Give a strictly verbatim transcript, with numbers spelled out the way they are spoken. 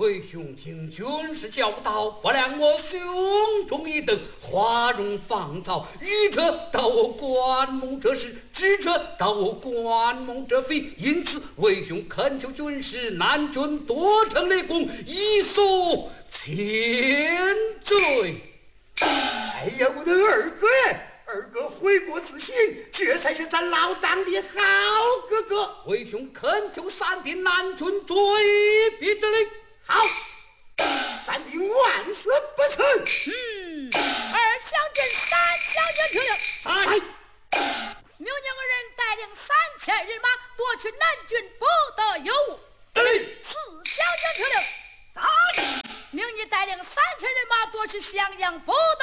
为兄听军师教导，不量我胸中一等，花容芳草，愚者道我关蒙者是，智者道我关蒙者非。因此为兄恳求军师南军多成立功，以肃前罪。 哎呀，我的二哥呀！二哥悔过自新，这才是咱老当的好哥哥。 为兄恳求三弟南军追逼之令。 好，三弟万死不辞。 嗯，二将军、三将军听令。 在。 命令人带领三千人马夺取南军，不得有误。 对。 四将军听令。在。命你带领三千人马夺取襄阳，不得